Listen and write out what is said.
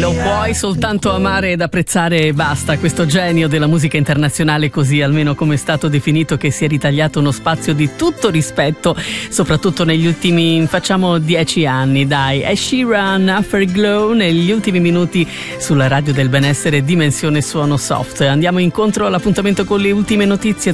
Lo puoi soltanto amare ed apprezzare e basta. Questo genio della musica internazionale, così almeno come è stato definito, che si è ritagliato uno spazio di tutto rispetto, soprattutto negli ultimi, facciamo 10 anni, dai. Ed Sheeran, Afterglow, negli ultimi minuti sulla radio del benessere, Dimensione Suono Soft. Andiamo incontro all'appuntamento con le ultime notizie